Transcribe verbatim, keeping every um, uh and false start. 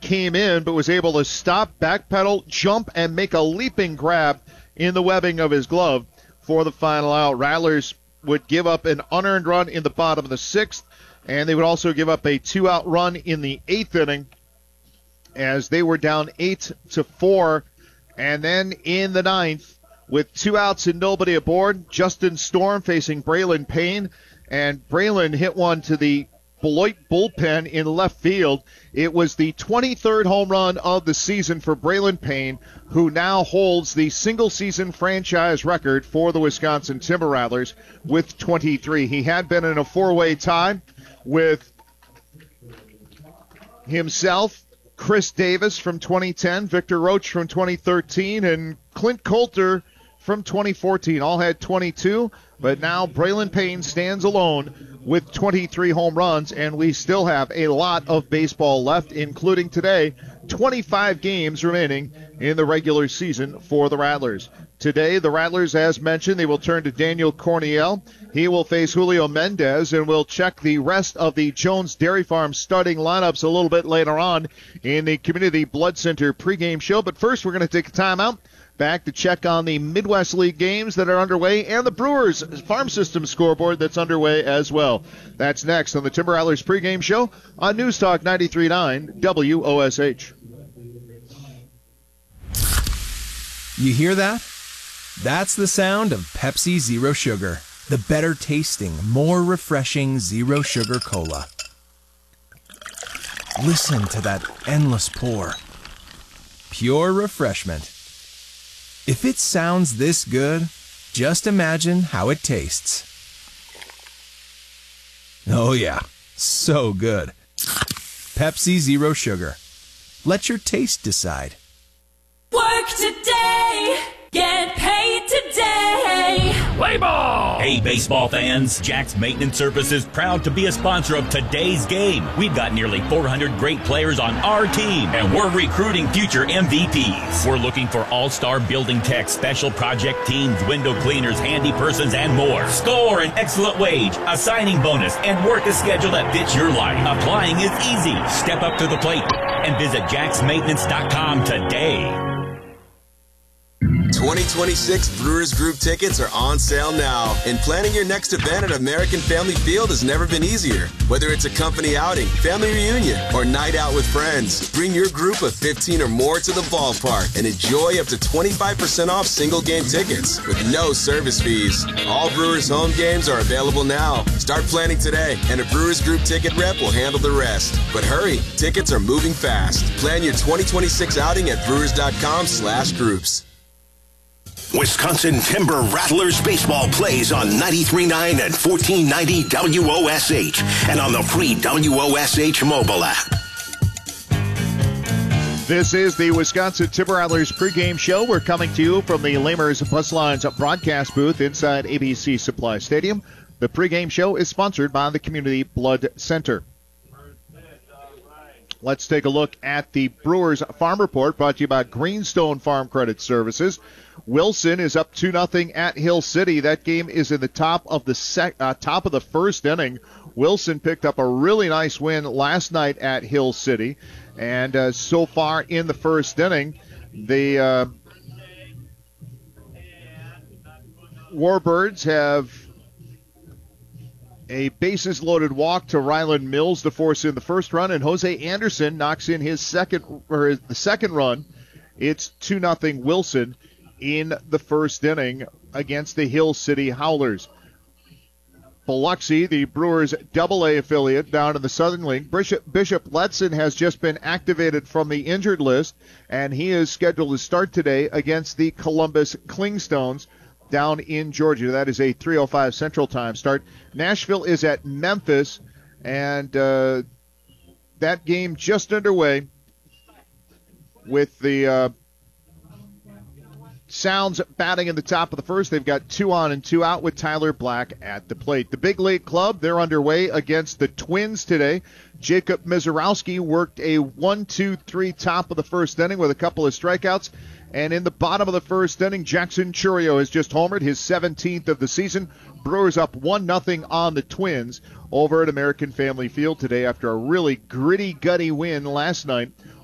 came in, but was able to stop, backpedal, jump, and make a leaping grab in the webbing of his glove for the final out. Rattlers would give up an unearned run in the bottom of the sixth, and they would also give up a two-out run in the eighth inning as they were down eight to four. And then in the ninth, with two outs and nobody aboard, Justin Storm facing Braylon Payne, and Braylon hit one to the Beloit bullpen in left field. It was the twenty-third home run of the season for Braylon Payne, who now holds the single-season franchise record for the Wisconsin Timber Rattlers with twenty-three. He had been in a four-way tie with himself, Chris Davis from twenty ten, Victor Roach from twenty thirteen, and Clint Coulter from twenty fourteen. All had twenty-two, but now Braylon Payne stands alone with twenty-three home runs, and we still have a lot of baseball left, including today, twenty-five games remaining in the regular season for the Rattlers. Today, the Rattlers, as mentioned, they will turn to Daniel Corniel. He will face Julio Mendez, and we'll check the rest of the Jones Dairy Farm starting lineups a little bit later on in the Community Blood Center pregame show. But first, we're going to take a timeout. Back to check on the Midwest League games that are underway and the Brewers Farm System scoreboard that's underway as well. That's next on the Timber Rattlers pregame show on News Talk ninety-three point nine W O S H. You hear that? That's the sound of Pepsi Zero Sugar, the better tasting, more refreshing Zero Sugar Cola. Listen to that endless pour. Pure refreshment. If it sounds this good, just imagine how it tastes. Oh yeah, so good. Pepsi Zero Sugar. Let your taste decide. Work today, get paid today. Play ball! Hey, baseball fans, Jack's Maintenance Services proud to be a sponsor of today's game. We've got nearly four hundred great players on our team, and we're recruiting future M V Ps. We're looking for all-star building techs, special project teams, window cleaners, handy persons, and more. Score an excellent wage, a signing bonus, and work a schedule that fits your life. Applying is easy. Step up to the plate and visit jacks maintenance dot com today. twenty twenty-six Brewers Group tickets are on sale now, and planning your next event at American Family Field has never been easier. Whether it's a company outing, family reunion, or night out with friends, bring your group of fifteen or more to the ballpark and enjoy up to twenty-five percent off single game tickets with no service fees. All Brewers home games are available now. Start planning today, and a Brewers Group ticket rep will handle the rest. But hurry, tickets are moving fast. Plan your twenty twenty-six outing at brewers.com slash groups. Wisconsin Timber Rattlers baseball plays on ninety-three point nine and fourteen ninety W O S H and on the free W O S H mobile app. This is the Wisconsin Timber Rattlers pregame show. We're coming to you from the Lamers Bus Lines broadcast booth inside A B C Supply Stadium. The pregame show is sponsored by the Community Blood Center. Let's take a look at the Brewers Farm Report brought to you by Greenstone Farm Credit Services. Wilson is up two nothing at Hill City. That game is in the top of the sec, uh, top of the first inning. Wilson picked up a really nice win last night at Hill City. And uh, so far in the first inning, the uh, Warbirds have a bases-loaded walk to Ryland Mills to force in the first run, and Jose Anderson knocks in his second, or his, the second run. It's two nothing Wilson in the first inning against the Hill City Howlers. Biloxi, the Brewers' double A affiliate down in the Southern League. Bishop, Bishop Letson has just been activated from the injured list, and he is scheduled to start today against the Columbus Clingstones down in Georgia. That is a three oh five Central Time start. Nashville is at Memphis, and uh, that game just underway with the uh, Sounds batting in the top of the first. They've got two on and two out with Tyler Black at the plate. The Big League Club, they're underway against the Twins today. Jacob Mizorowski worked a one two three top of the first inning with a couple of strikeouts. And in the bottom of the first inning, Jackson Churio has just homered, his seventeenth of the season. Brewers up one nothing on the Twins over at American Family Field today after a really gritty, gutty win last night